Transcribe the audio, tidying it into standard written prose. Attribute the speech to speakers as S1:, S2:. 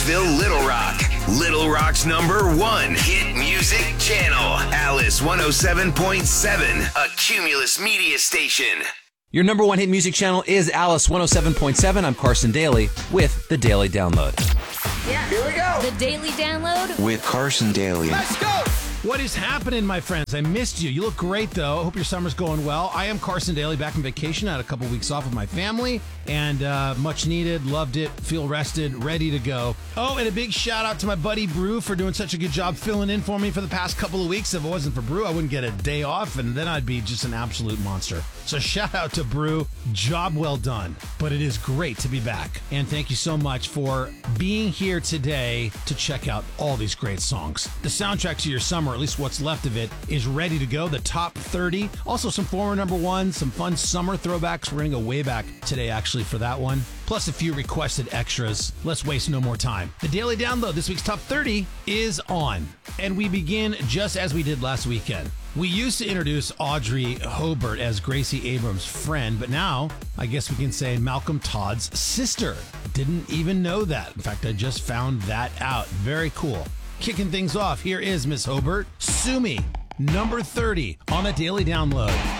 S1: Nashville, Little Rock. Little Rock's #1 hit music channel. Alice 107.7, a Cumulus media station.
S2: Your #1 hit music channel is Alice 107.7. I'm Carson Daly with the Daily Download.
S3: Yeah.
S4: Here we go.
S3: The Daily Download
S5: with Carson Daly.
S4: Let's go.
S6: What is happening, my friends? I missed you. You look great, though. I hope your summer's going well. I am Carson Daly, back on vacation. I had a couple weeks off with my family, and much needed. Loved it. Feel rested. Ready to go. Oh, and a big shout out to my buddy Brew for doing such a good job filling in for me for the past couple of weeks. If it wasn't for Brew, I wouldn't get a day off, and then I'd be just an absolute monster. So shout out to Brew. Job well done. But it is great to be back. And thank you so much for being here today to check out all these great songs. The soundtrack to your summer, at least what's left of it, is ready to go. The top 30. Also some former #1s, some fun summer throwbacks. We're going to go way back today, actually, for that one. Plus a few requested extras. Let's waste no more time. The Daily Download, this week's top 30, is on. And we begin just as we did last weekend. We used to introduce Audrey Hobart as Gracie Abrams' friend, but now I guess we can say Malcolm Todd's sister. Didn't even know that. In fact, I just found that out. Very cool. Kicking things off, here is Miss Hobart. Sue Me, #30 on the Daily Download.